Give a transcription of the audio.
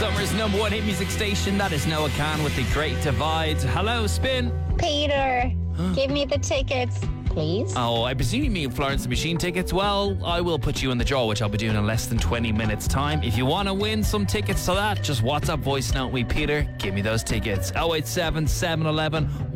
Summer's number one hit music station. That is Noah Khan with The Great Divide. Hello, Spin. Peter, give me the tickets, please. Oh, I presume you mean Florence the Machine tickets. Well, I will put you in the draw, which I'll be doing in less than 20 minutes time. If you want to win some tickets to that, just WhatsApp voice note me, Peter, give me those tickets. 087 711